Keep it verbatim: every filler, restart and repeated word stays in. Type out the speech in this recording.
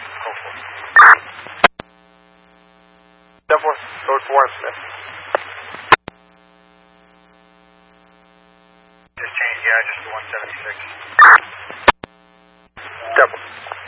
Hopefully. Definitely. Code four and Smith. Just changed, yeah, just to one seventy-six.